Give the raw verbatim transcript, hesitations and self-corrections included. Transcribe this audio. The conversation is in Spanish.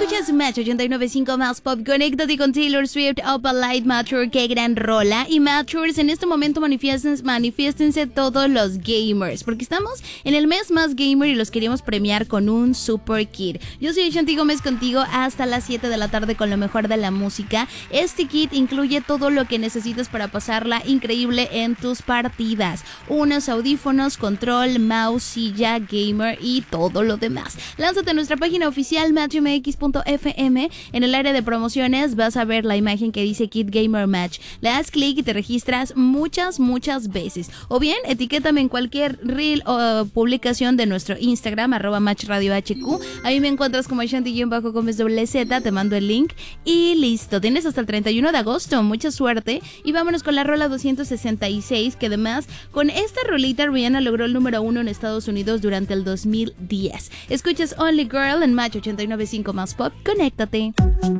Escuchas Match ochenta y nueve punto cinco más Pop. Conéctate con Taylor Swift, Up a Light Mature. Qué gran rola. Y Matures, en este momento manifiéstense, manifiéstense todos los gamers, porque estamos en el mes más gamer y los queríamos premiar con un super kit. Yo soy Shanti Gómez contigo hasta las siete de la tarde con lo mejor de la música. Este kit incluye todo lo que necesitas para pasarla increíble en tus partidas: unos audífonos, control, mouse, silla, gamer y todo lo demás. Lánzate a nuestra página oficial match m x punto f m. En el área de promociones vas a ver la imagen que dice Kit Gamer Match. Le das clic y te registras muchas, muchas veces. O bien, etiquétame en cualquier reel o publicación de nuestro Instagram, arroba Match Radio H Q. Ahí me encuentras como Shanti-Gómez doble Z, te mando el link y listo. Tienes hasta el treinta y uno de agosto. Mucha suerte. Y vámonos con la rola doscientos sesenta y seis, que además con esta rolita Rihanna logró el número uno en Estados Unidos durante el dos mil diez. Escuchas Only Girl en Match ochenta y nueve punto cinco más Pop. Conéctate.